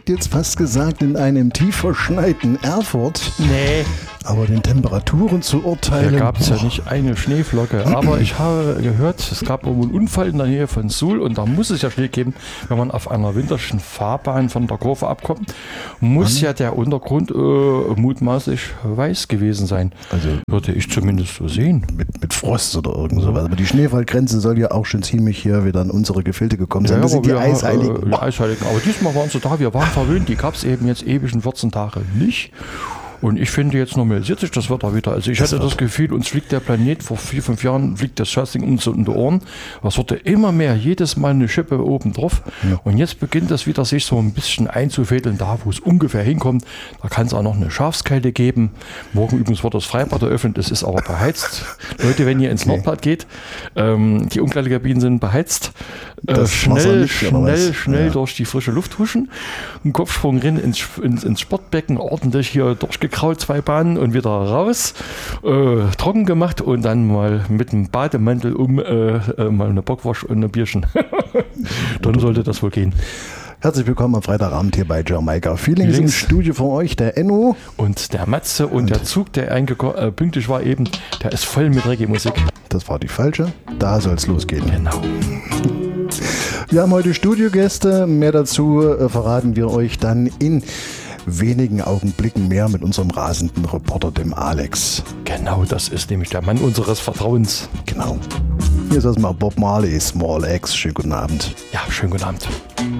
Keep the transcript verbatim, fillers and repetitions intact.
hätte jetzt fast gesagt, in einem tief verschneiten Erfurt. Nee. Aber den Temperaturen zu urteilen... Da gab es ja nicht eine Schneeflocke. Aber ich habe gehört, es gab irgendwo einen Unfall in der Nähe von Suhl und da muss es ja Schnee geben, wenn man auf einer winterlichen Fahrbahn von der Kurve abkommt. Muss Mann. ja der Untergrund äh, mutmaßlich weiß gewesen sein. Also würde ich zumindest so sehen. Mit, mit Frost oder irgend sowas. Aber die Schneefallgrenze soll ja auch schon ziemlich hier wieder in unsere Gefilde gekommen sein. Ja, das sind die wir, Eisheiligen. Äh, die Eisheiligen. Aber diesmal waren sie da. Wir waren verwöhnt. Die gab es eben jetzt ewig in vierzehn Tage nicht. Und ich finde, jetzt normalisiert sich das Wetter wieder. Also ich das hatte das Gefühl, uns fliegt der Planet, vor vier, fünf Jahren fliegt das Scheißding uns so in die Ohren. Was wurde immer mehr, jedes Mal eine Schippe oben drauf. Ja. Und jetzt beginnt das wieder sich so ein bisschen einzufädeln, da wo es ungefähr hinkommt. Da kann es auch noch eine Schafskälte geben. Morgen übrigens wird das Freibad eröffnet, es ist aber beheizt. Leute, wenn ihr ins okay. Nordbad geht, ähm, die Umkleidekabinen sind beheizt. Äh, schnell, nicht, schnell, schnell ja. durch die frische Luft huschen. Ein Kopfsprung rein ins, ins, ins Sportbecken, ordentlich hier durchgekraut, zwei Bahnen und wieder raus, äh, trocken gemacht und dann mal mit dem Bademantel um äh, äh, mal eine Bockwasch und ein Bierchen. Dann sollte das wohl gehen. Herzlich willkommen am Freitagabend hier bei Jamaika Feelings im Studio für euch, der Enno. Und der Matze und, und der Zug, der äh, pünktlich war eben, der ist voll mit Reggae-Musik. Das war die falsche, da soll es losgehen. Genau. Wir haben heute Studiogäste, mehr dazu äh, verraten wir euch dann in wenigen Augenblicken mehr mit unserem rasenden Reporter, dem Alex. Genau, das ist nämlich der Mann unseres Vertrauens. Genau. Hier ist erstmal Bob Marley, Small Axe. Schönen guten Abend. Ja, schönen guten Abend.